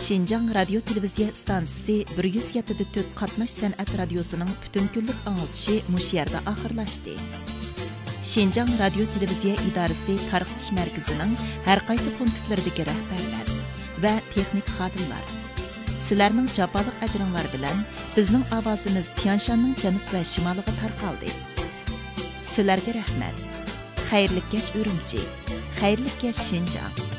Şinjan Radio Televiziya stansiyasi 107.4 qatnaş sənət radiosunun bütün günlük anıltışı muş yerdə axırlaşdı. Şinjan Radio Televiziya İdarəsi Tarqıtış Mərkəzinin hər qaysı punktlərdəki rəhbərlər və texnik xadimlər. Sizlərning jabalıq əcrinlər bilən bizning avazimiz Tianshanning janub və shimoliga tarqaldı. Sizlərə rəhmət. Xayrlik kech Urumchi. Xayrlik kech Şinjan.